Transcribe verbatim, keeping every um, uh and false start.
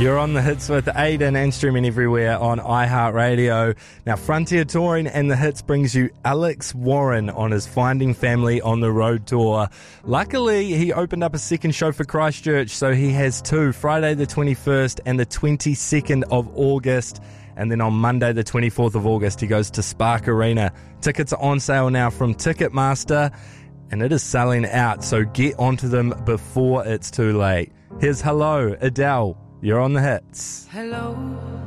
You're on the hits with Aiden and streaming everywhere on iHeartRadio. Now, Frontier Touring and the Hits brings you Alex Warren on his Finding Family on the Road tour. Luckily, he opened up a second show for Christchurch, so he has two, Friday the twenty-first and the twenty-second of August. And then on Monday the twenty-fourth of August, he goes to Spark Arena. Tickets are on sale now from Ticketmaster, and it is selling out, so get onto them before it's too late. Here's Hello, Adele. You're on the hits. Hello.